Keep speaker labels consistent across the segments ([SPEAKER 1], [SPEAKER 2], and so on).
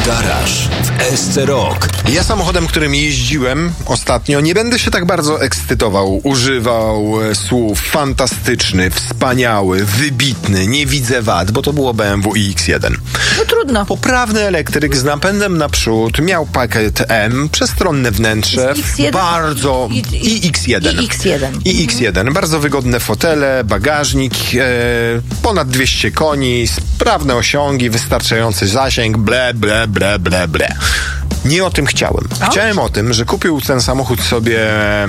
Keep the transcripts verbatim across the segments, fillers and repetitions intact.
[SPEAKER 1] Garaż w S C Rock.
[SPEAKER 2] Ja samochodem, którym jeździłem ostatnio, nie będę się tak bardzo ekscytował. Używał słów fantastyczny, wspaniały, wybitny, nie widzę wad, bo to było B M W i X jeden.
[SPEAKER 3] No trudno.
[SPEAKER 2] Poprawny elektryk z napędem naprzód, miał pakiet M, przestronne wnętrze,
[SPEAKER 3] X jeden?
[SPEAKER 2] bardzo...
[SPEAKER 3] I, i,
[SPEAKER 2] I X jeden.
[SPEAKER 3] I X jeden.
[SPEAKER 2] I X jeden. Bardzo wygodne fotele, bagażnik, e, ponad dwieście koni, sprawne osiągi, wystarczający zasięg, ble, ble, ble, ble, ble. Nie o tym chciałem. Chciałem o tym, że kupił ten samochód sobie e,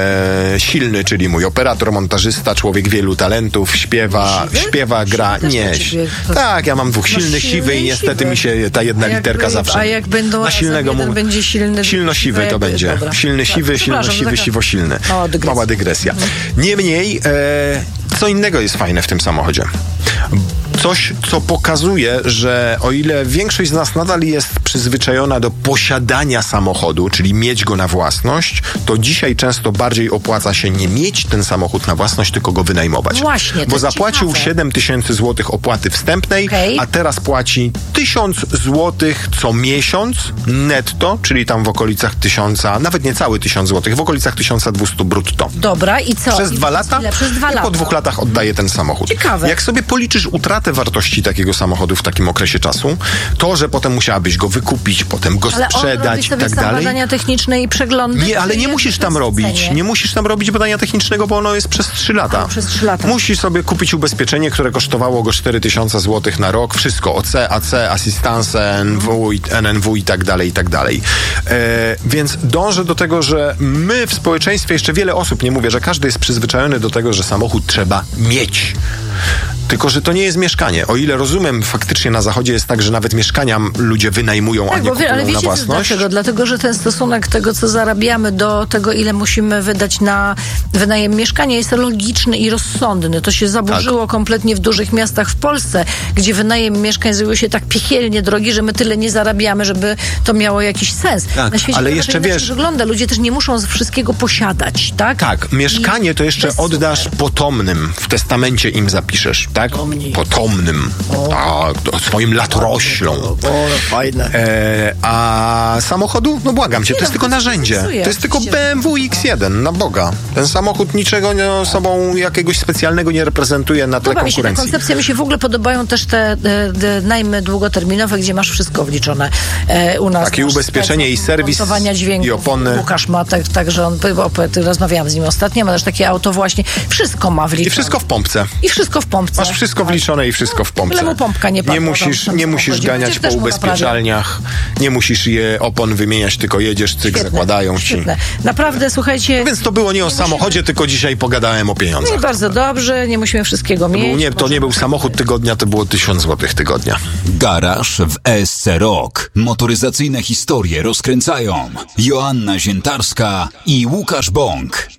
[SPEAKER 2] silny, czyli mój operator, montażysta, człowiek wielu talentów, śpiewa,
[SPEAKER 3] Siwy?
[SPEAKER 2] śpiewa, gra.
[SPEAKER 3] Siwy
[SPEAKER 2] Nie.
[SPEAKER 3] to...
[SPEAKER 2] Tak, ja mam dwóch silny,
[SPEAKER 3] silny
[SPEAKER 2] siwy i
[SPEAKER 3] i
[SPEAKER 2] niestety
[SPEAKER 3] siwy.
[SPEAKER 2] mi się ta jedna
[SPEAKER 3] A jak
[SPEAKER 2] literka
[SPEAKER 3] by-
[SPEAKER 2] zawsze...
[SPEAKER 3] a jak będą
[SPEAKER 2] na
[SPEAKER 3] razem
[SPEAKER 2] silnego
[SPEAKER 3] jeden
[SPEAKER 2] mu...
[SPEAKER 3] będzie silny,
[SPEAKER 2] Silno-siwy to
[SPEAKER 3] jakby-
[SPEAKER 2] będzie.
[SPEAKER 3] dobra.
[SPEAKER 2] Silny,
[SPEAKER 3] Tak,
[SPEAKER 2] siwy,
[SPEAKER 3] przepraszam,
[SPEAKER 2] silno-siwy,
[SPEAKER 3] taka
[SPEAKER 2] siwo-silny.
[SPEAKER 3] mała dygresja.
[SPEAKER 2] Mała dygresja. Niemniej, e, co innego jest fajne w tym samochodzie. Coś, co pokazuje, że o ile większość z nas nadal jest przyzwyczajona do posiadania samochodu, czyli mieć go na własność, to dzisiaj często bardziej opłaca się nie mieć ten samochód na własność, tylko go wynajmować.
[SPEAKER 3] Właśnie, to
[SPEAKER 2] Bo
[SPEAKER 3] jest
[SPEAKER 2] zapłacił
[SPEAKER 3] ciekawe.
[SPEAKER 2] siedem tysięcy złotych opłaty wstępnej,
[SPEAKER 3] Okej.
[SPEAKER 2] a teraz płaci tysiąc złotych co miesiąc netto, czyli tam w okolicach tysiąca, nawet nie cały tysiąc złotych, w okolicach tysiąc dwieście brutto.
[SPEAKER 3] Dobra, i co?
[SPEAKER 2] Przez
[SPEAKER 3] I
[SPEAKER 2] dwa lata?
[SPEAKER 3] Ile? Przez dwa
[SPEAKER 2] I
[SPEAKER 3] lata.
[SPEAKER 2] po dwóch latach oddaje ten samochód.
[SPEAKER 3] Ciekawe.
[SPEAKER 2] Jak sobie policzysz utratę wartości takiego samochodu w takim okresie czasu, to, że potem musiałabyś go wykupić, potem go
[SPEAKER 3] Ale on robi
[SPEAKER 2] sprzedać i
[SPEAKER 3] sobie
[SPEAKER 2] tak
[SPEAKER 3] sam
[SPEAKER 2] dalej.
[SPEAKER 3] badania techniczne i przeglądy.
[SPEAKER 2] Nie, ale
[SPEAKER 3] czy
[SPEAKER 2] nie
[SPEAKER 3] jest
[SPEAKER 2] musisz
[SPEAKER 3] to
[SPEAKER 2] tam
[SPEAKER 3] w
[SPEAKER 2] robić.
[SPEAKER 3] cenie?
[SPEAKER 2] Nie musisz tam robić badania technicznego, bo ono jest przez trzy lata.
[SPEAKER 3] A, przez trzy lata.
[SPEAKER 2] Musisz sobie kupić ubezpieczenie, które kosztowało go cztery tysiące złotych na rok. Wszystko. O C, A C, asystance, N N W, i- N N W i tak dalej, i tak dalej. E, więc dążę do tego, że my w społeczeństwie, jeszcze wiele osób, nie mówię, że każdy jest przyzwyczajony do tego, że samochód trzeba mieć. Tylko, że to nie jest mieszkanie. O ile rozumiem, faktycznie na zachodzie jest tak, że nawet mieszkania ludzie wynajmują, a
[SPEAKER 3] Tak,
[SPEAKER 2] nie
[SPEAKER 3] bo wie,
[SPEAKER 2] kupują
[SPEAKER 3] ale
[SPEAKER 2] na
[SPEAKER 3] wiecie
[SPEAKER 2] własność.
[SPEAKER 3] dlaczego? Dlatego, że ten stosunek tego, co zarabiamy do tego, ile musimy wydać na wynajem mieszkania jest logiczny i rozsądny. To się zaburzyło
[SPEAKER 2] Tak.
[SPEAKER 3] kompletnie w dużych miastach w Polsce, gdzie wynajem mieszkań zrobił się tak piekielnie drogi, że my tyle nie zarabiamy, żeby to miało jakiś sens.
[SPEAKER 2] Tak,
[SPEAKER 3] Na świecie
[SPEAKER 2] ale
[SPEAKER 3] to
[SPEAKER 2] jeszcze
[SPEAKER 3] inaczej
[SPEAKER 2] wiesz-
[SPEAKER 3] wygląda. Ludzie też nie muszą z wszystkiego posiadać, tak?
[SPEAKER 2] Tak, mieszkanie
[SPEAKER 3] I
[SPEAKER 2] to jeszcze
[SPEAKER 3] bez
[SPEAKER 2] oddasz
[SPEAKER 3] super.
[SPEAKER 2] potomnym. W testamencie im zapiszesz, tak?
[SPEAKER 3] Potomni.
[SPEAKER 2] Potomnym. Tak, to swoim latoroślom.
[SPEAKER 3] O, fajne.
[SPEAKER 2] E, a samochodu? No błagam cię, to
[SPEAKER 3] no,
[SPEAKER 2] jest tylko
[SPEAKER 3] to się
[SPEAKER 2] narzędzie.
[SPEAKER 3] zepsuje,
[SPEAKER 2] To jest tylko
[SPEAKER 3] oczywiście.
[SPEAKER 2] B M W X jeden, na Boga. Ten samochód niczego nie, sobą jakiegoś specjalnego nie reprezentuje na tle
[SPEAKER 3] Podoba mi się ta
[SPEAKER 2] konkurencji.
[SPEAKER 3] koncepcja, mi się w ogóle podobają też te, e, te najmy długoterminowe, gdzie masz wszystko wliczone. E, u nas
[SPEAKER 2] Tak, i
[SPEAKER 3] masz
[SPEAKER 2] ubezpieczenie,
[SPEAKER 3] spec-
[SPEAKER 2] i serwis,
[SPEAKER 3] montowania dźwięków.
[SPEAKER 2] i opony.
[SPEAKER 3] Łukasz ma tak, tak że on, bo rozmawiałam z nim ostatnio, ma też takie auto właśnie, wszystko ma wliczone.
[SPEAKER 2] I wszystko w pompce.
[SPEAKER 3] I wszystko w pompce.
[SPEAKER 2] Masz wszystko wliczone i wszystko w pompce.
[SPEAKER 3] Tyle mu pompka nie padła
[SPEAKER 2] Nie
[SPEAKER 3] tam
[SPEAKER 2] musisz,
[SPEAKER 3] w tym
[SPEAKER 2] nie musisz
[SPEAKER 3] samochodzie,
[SPEAKER 2] ganiać
[SPEAKER 3] chociaż
[SPEAKER 2] po
[SPEAKER 3] też mu
[SPEAKER 2] ubezpieczalniach, nie musisz je opon wymieniać, tylko jedziesz, cyk,
[SPEAKER 3] Świetne,
[SPEAKER 2] zakładają ci.
[SPEAKER 3] świetne. Naprawdę, słuchajcie...
[SPEAKER 2] Więc to było nie o samochodzie, tylko dzisiaj pogadałem o pieniądzach.
[SPEAKER 3] No i bardzo dobrze, nie musimy wszystkiego
[SPEAKER 2] To,
[SPEAKER 3] mieć.
[SPEAKER 2] był, nie, to nie był samochód tygodnia, to było tysiąc złotych tygodnia.
[SPEAKER 1] Garaż w S C Rock. Motoryzacyjne historie rozkręcają Joanna Ziętarska i Łukasz Bąk.